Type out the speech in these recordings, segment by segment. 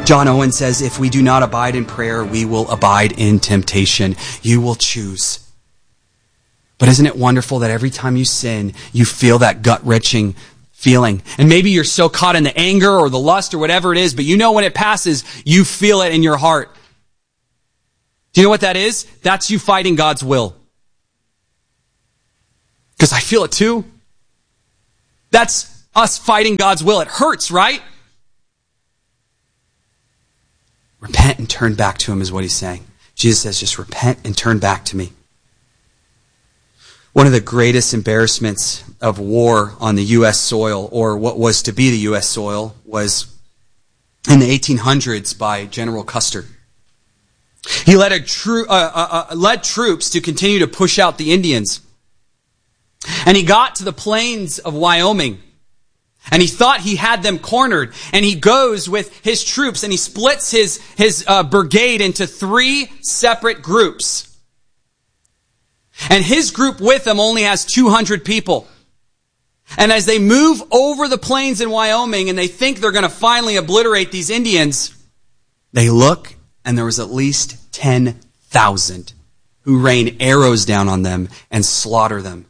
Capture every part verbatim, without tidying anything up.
John Owen says, if we do not abide in prayer, we will abide in temptation. You will choose. But isn't it wonderful that every time you sin, you feel that gut-wrenching feeling? And maybe you're so caught in the anger or the lust or whatever it is, but you know when it passes, you feel it in your heart. Do you know what that is? That's you fighting God's will. Because I feel it too. That's us fighting God's will. It hurts, right? Repent and turn back to him is what he's saying. Jesus says, just repent and turn back to me. One of the greatest embarrassments of war on the U S soil, or what was to be the U S soil, was in the eighteen hundreds by General Custer. He led, a tro- uh, uh, uh, led troops to continue to push out the Indians. And he got to the plains of Wyoming. And he thought he had them cornered. And he goes with his troops and he splits his, his uh, brigade into three separate groups. And his group with him only has two hundred people. And as they move over the plains in Wyoming and they think they're going to finally obliterate these Indians, they look and there was at least ten thousand who rain arrows down on them and slaughter them.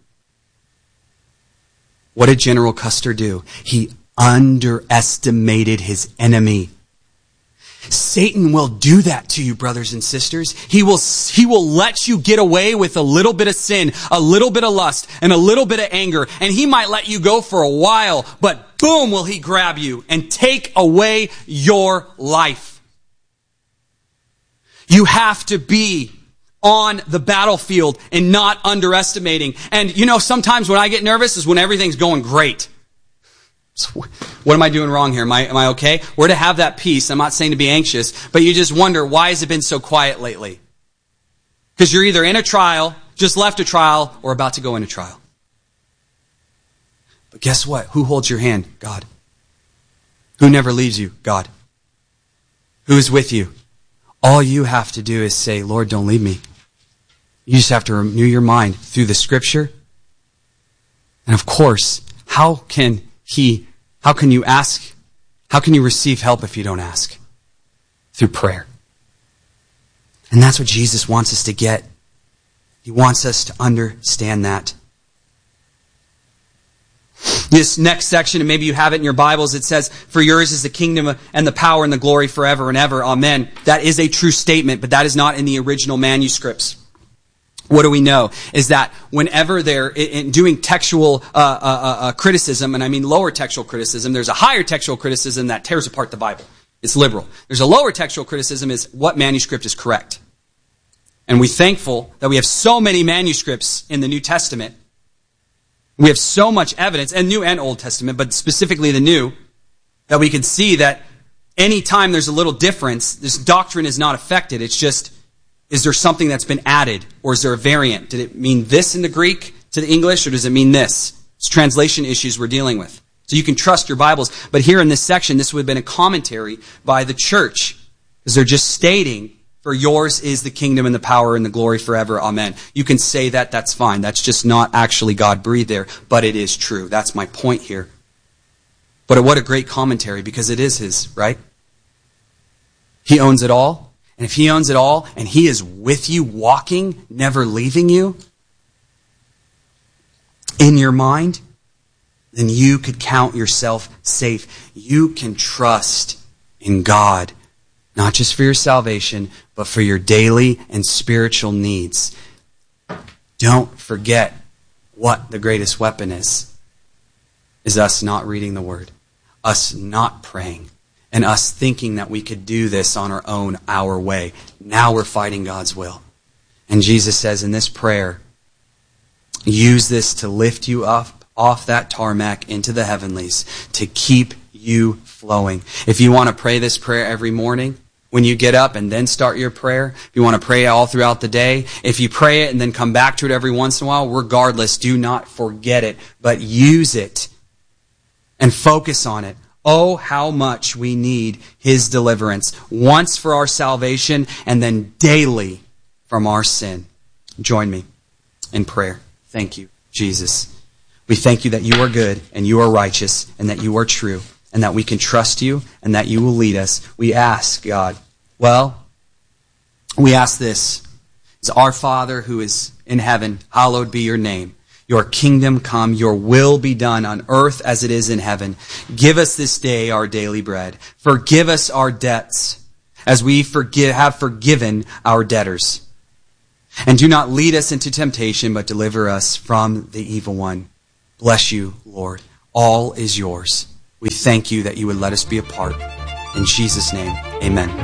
What did General Custer do? He underestimated his enemy. Satan will do that to you, brothers and sisters. He will, he will let you get away with a little bit of sin, a little bit of lust, and a little bit of anger. And he might let you go for a while, but boom, will he grab you and take away your life. You have to be on the battlefield and not underestimating. And you know, sometimes when I get nervous is when everything's going great. So what am I doing wrong here? Am I, am I okay? We're to have that peace. I'm not saying to be anxious, but you just wonder, why has it been so quiet lately? Because you're either in a trial, just left a trial, or about to go into trial. But guess what? Who holds your hand? God. Who never leaves you? God. Who is with you? All you have to do is say, Lord, don't leave me. You just have to renew your mind through the scripture. And of course, how can he, how can you ask, how can you receive help if you don't ask? Through prayer. And that's what Jesus wants us to get. He wants us to understand that. This next section, and maybe you have it in your Bibles, it says, for yours is the kingdom and the power and the glory forever and ever. Amen. That is a true statement, but that is not in the original manuscripts. What do we know? Is that whenever they're in doing textual uh, uh, uh, criticism, and I mean lower textual criticism, there's a higher textual criticism that tears apart the Bible. It's liberal. There's a lower textual criticism is what manuscript is correct. And we're thankful that we have so many manuscripts in the New Testament. We have so much evidence, and New and Old Testament, but specifically the New, that we can see that any time there's a little difference, this doctrine is not affected. It's just, is there something that's been added, or is there a variant? Did it mean this in the Greek to the English, or does it mean this? It's translation issues we're dealing with. So you can trust your Bibles. But here in this section, this would have been a commentary by the church, because they're just stating, for yours is the kingdom and the power and the glory forever. Amen. You can say that, that's fine. That's just not actually God breathed there, but it is true. That's my point here. But what a great commentary, because it is his, right? He owns it all. And if he owns it all, and he is with you, walking, never leaving you, in your mind, then you could count yourself safe. You can trust in God, not just for your salvation, but for your daily and spiritual needs. Don't forget what the greatest weapon is. Is us not reading the Word, us not praying, and us thinking that we could do this on our own, our way. Now we're fighting God's will. And Jesus says in this prayer, use this to lift you up off that tarmac into the heavenlies, to keep you flowing. If you want to pray this prayer every morning, when you get up and then start your prayer, if you want to pray all throughout the day, if you pray it and then come back to it every once in a while, regardless, do not forget it, but use it and focus on it. Oh, how much we need his deliverance, once for our salvation and then daily from our sin. Join me in prayer. Thank you, Jesus. We thank you that you are good and you are righteous and that you are true. and that we can trust you and that you will lead us. We ask, God, well, we ask this. It's our Father who is in heaven, hallowed be your name. Your kingdom come, your will be done on earth as it is in heaven. Give us this day our daily bread. Forgive us our debts as we forgive, have forgiven our debtors. And do not lead us into temptation, but deliver us from the evil one. Bless you, Lord. All is yours. We thank you that you would let us be a part. In Jesus' name, amen.